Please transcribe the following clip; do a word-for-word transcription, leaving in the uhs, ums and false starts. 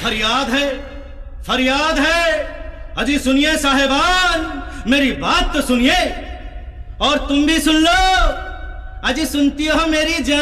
फरियाद है, फरियाद है। अजी सुनिए साहेबान, मेरी बात तो सुनिए और तुम भी सुन लो। अजी सुनती हो मेरी जान?